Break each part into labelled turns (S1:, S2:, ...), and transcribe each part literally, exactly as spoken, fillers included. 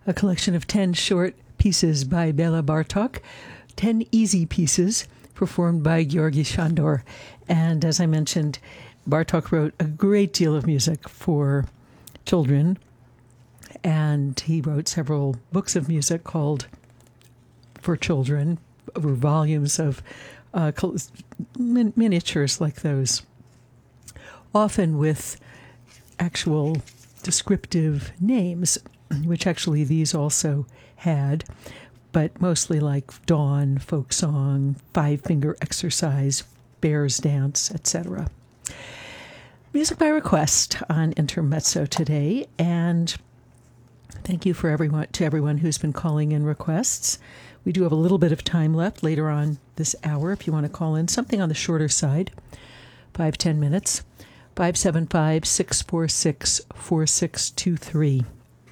S1: a collection of ten short pieces by Bela Bartok, ten easy pieces performed by Georgy Shandor. And as I mentioned, Bartok wrote a great deal of music for children, and he wrote several books of music called For Children, or volumes of uh, min- miniatures like those, often with actual descriptive names, which actually these also had, but mostly like Dawn, Folk Song, Five Finger Exercise, Bear's Dance, et cetera. Music by request on Intermezzo today, and thank you for everyone to everyone who's been calling in requests. We do have a little bit of time left later on this hour if you want to call in something on the shorter side, five, ten minutes, five seven five, six four six, four six two three.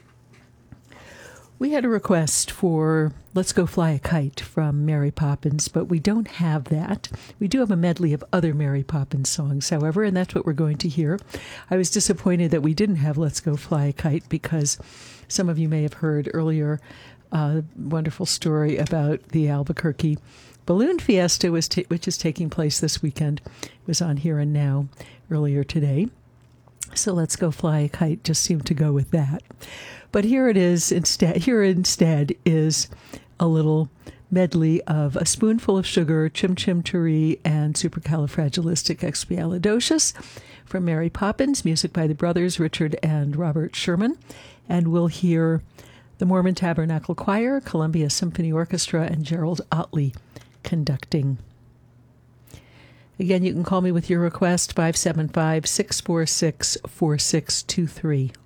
S1: We had a request for Let's Go Fly a Kite from Mary Poppins, but we don't have that. We do have a medley of other Mary Poppins songs, however, and that's what we're going to hear. I was disappointed that we didn't have Let's Go Fly a Kite because some of you may have heard earlier a wonderful story about the Albuquerque Balloon Fiesta, was ta- which is taking place this weekend. It was on Here and Now earlier today. So Let's Go Fly a Kite just seemed to go with that. But here it is instead. Here instead is a little medley of A Spoonful of Sugar, Chim Chim Cheree, and Supercalifragilisticexpialidocious from Mary Poppins, music by the brothers Richard and Robert Sherman. And we'll hear the Mormon Tabernacle Choir, Columbia Symphony Orchestra, and Gerald Otley conducting. Again, you can call me with your request, five seven five, six four six, four six two three.